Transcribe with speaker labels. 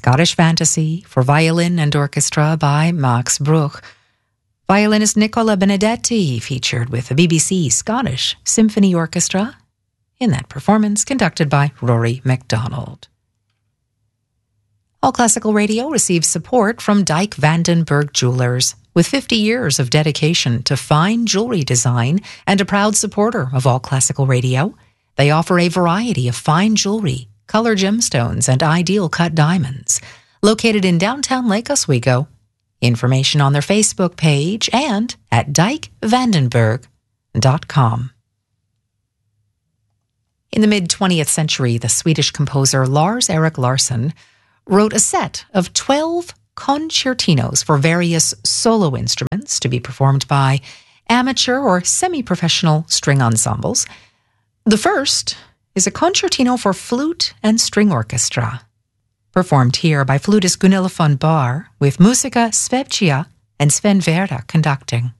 Speaker 1: Scottish Fantasy for violin and orchestra by Max Bruch. Violinist Nicola Benedetti featured with the BBC Scottish Symphony Orchestra in that performance conducted by Rory MacDonald. All Classical Radio receives support from Dyke Vandenberg Jewelers. With 50 years of dedication to fine jewelry design and a proud supporter of All Classical Radio, they offer a variety of fine jewelry, color gemstones, and ideal cut diamonds. Located in downtown Lake Oswego. Information on their Facebook page and at dykevandenberg.com. In the mid-20th century, the Swedish composer Lars-Erik Larsson wrote a set of 12 concertinos for various solo instruments to be performed by amateur or semi-professional string ensembles. The first is a concertino for flute and string orchestra, performed here by flutist Gunilla von Bahr with Musica Svebcia and Sven Verda conducting.